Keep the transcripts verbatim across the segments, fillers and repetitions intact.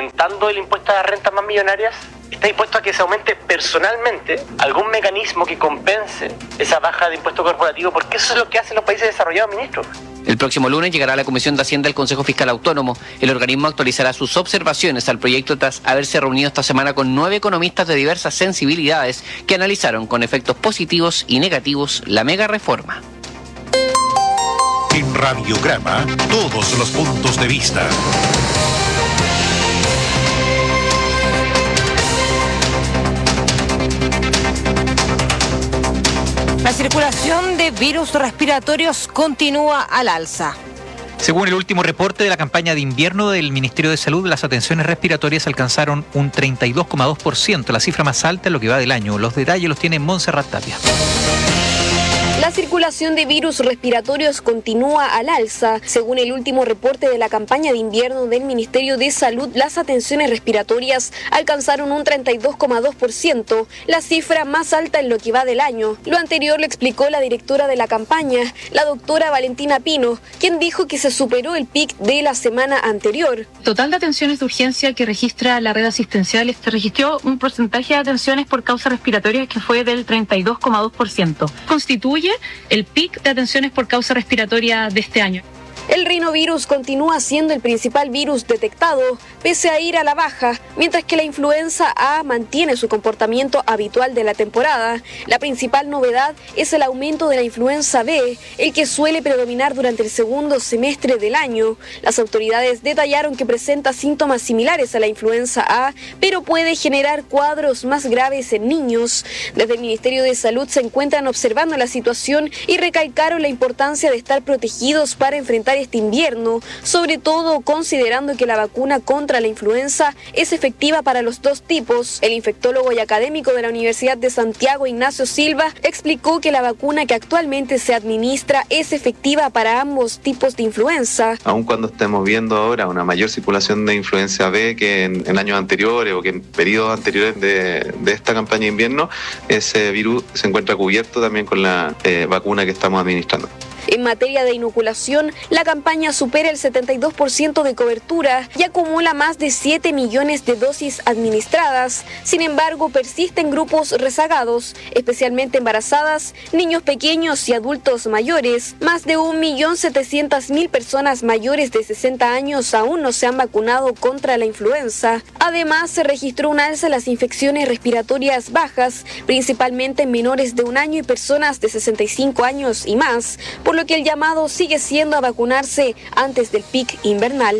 aumentando el impuesto a las rentas más millonarias? ¿Está dispuesto a que se aumente personalmente algún mecanismo que compense esa baja de impuesto corporativo? Porque eso es lo que hacen los países desarrollados, ministro. El próximo lunes llegará a la Comisión de Hacienda el Consejo Fiscal Autónomo. El organismo actualizará sus observaciones al proyecto tras haberse reunido esta semana con nueve economistas de diversas sensibilidades que analizaron con efectos positivos y negativos la mega reforma. En Radiograma, todos los puntos de vista. La circulación de virus respiratorios continúa al alza. Según el último reporte de la campaña de invierno del Ministerio de Salud, las atenciones respiratorias alcanzaron un treinta y dos coma dos por ciento, la cifra más alta en lo que va del año. Los detalles los tiene Montserrat Tapia. La circulación de virus respiratorios continúa al alza. Según el último reporte de la campaña de invierno del Ministerio de Salud, las atenciones respiratorias alcanzaron un treinta y dos coma dos por ciento, la cifra más alta en lo que va del año. Lo anterior lo explicó la directora de la campaña, la doctora Valentina Pino, quien dijo que se superó el pic de la semana anterior. Total de atenciones de urgencia que registra la red asistencial, se registró un porcentaje de atenciones por causa respiratoria que fue del treinta y dos coma dos por ciento. Constituye el pic de atenciones por causa respiratoria de este año. El rinovirus continúa siendo el principal virus detectado, pese a ir a la baja, mientras que la influenza A mantiene su comportamiento habitual de la temporada. La principal novedad es el aumento de la influenza B, el que suele predominar durante el segundo semestre del año. Las autoridades detallaron que presenta síntomas similares a la influenza A, pero puede generar cuadros más graves en niños. Desde el Ministerio de Salud se encuentran observando la situación y recalcaron la importancia de estar protegidos para enfrentar este invierno, sobre todo considerando que la vacuna contra la influenza es efectiva para los dos tipos. El infectólogo y académico de la Universidad de Santiago, Ignacio Silva, explicó que la vacuna que actualmente se administra es efectiva para ambos tipos de influenza. Aun cuando estemos viendo ahora una mayor circulación de influenza B que en, en años anteriores o que en periodos anteriores de, de esta campaña de invierno, ese virus se encuentra cubierto también con la eh, vacuna que estamos administrando. En materia de inoculación, la campaña supera el setenta y dos por ciento de cobertura y acumula más de siete millones de dosis administradas. Sin embargo, persisten grupos rezagados, especialmente embarazadas, niños pequeños y adultos mayores. Más de un millón setecientas mil personas mayores de sesenta años aún no se han vacunado contra la influenza. Además, se registró un alza en las infecciones respiratorias bajas, principalmente en menores de un año y personas de sesenta y cinco años y más, por lo que el llamado sigue siendo a vacunarse antes del pic invernal.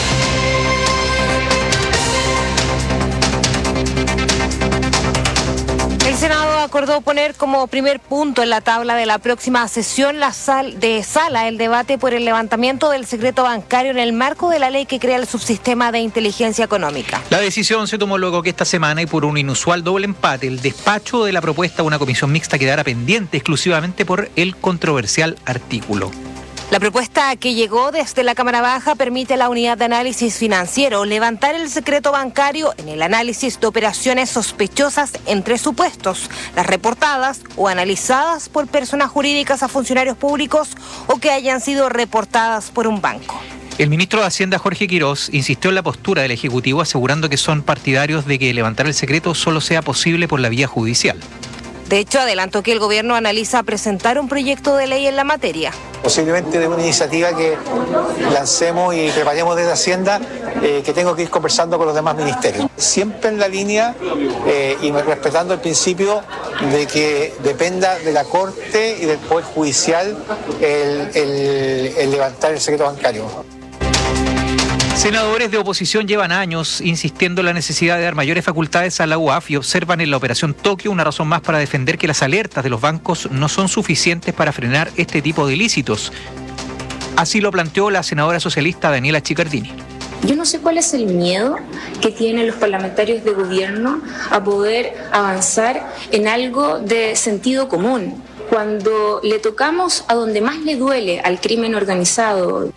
El Senado acordó poner como primer punto en la tabla de la próxima sesión la sal de sala el debate por el levantamiento del secreto bancario en el marco de la ley que crea el subsistema de inteligencia económica. La decisión se tomó luego que esta semana y por un inusual doble empate, el despacho de la propuesta a una comisión mixta quedara pendiente exclusivamente por el controversial artículo. La propuesta que llegó desde la Cámara Baja permite a la Unidad de Análisis Financiero levantar el secreto bancario en el análisis de operaciones sospechosas entre supuestos, las reportadas o analizadas por personas jurídicas a funcionarios públicos o que hayan sido reportadas por un banco. El ministro de Hacienda, Jorge Quirós, insistió en la postura del Ejecutivo asegurando que son partidarios de que levantar el secreto solo sea posible por la vía judicial. De hecho, adelantó que el gobierno analiza presentar un proyecto de ley en la materia. Posiblemente de una iniciativa que lancemos y preparemos desde Hacienda, eh, que tengo que ir conversando con los demás ministerios. Siempre en la línea eh, y respetando el principio de que dependa de la Corte y del Poder Judicial el, el, el levantar el secreto bancario. Senadores de oposición llevan años insistiendo en la necesidad de dar mayores facultades a la U A F y observan en la Operación Tokio una razón más para defender que las alertas de los bancos no son suficientes para frenar este tipo de ilícitos. Así lo planteó la senadora socialista Daniela Chiccardini. Yo no sé cuál es el miedo que tienen los parlamentarios de gobierno a poder avanzar en algo de sentido común, cuando le tocamos a donde más le duele al crimen organizado.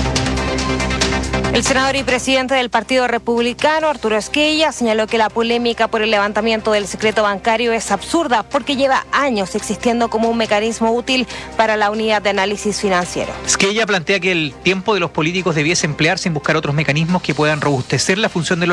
El senador y presidente del Partido Republicano, Arturo Esquella, señaló que la polémica por el levantamiento del secreto bancario es absurda porque lleva años existiendo como un mecanismo útil para la unidad de análisis financiero. Esquella plantea que el tiempo de los políticos debiese emplearse en buscar otros mecanismos que puedan robustecer la función de los